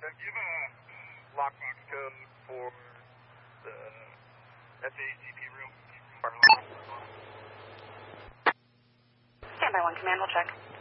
Do you have a lockbox code for the SACP room? Standby 1 command, we'll check.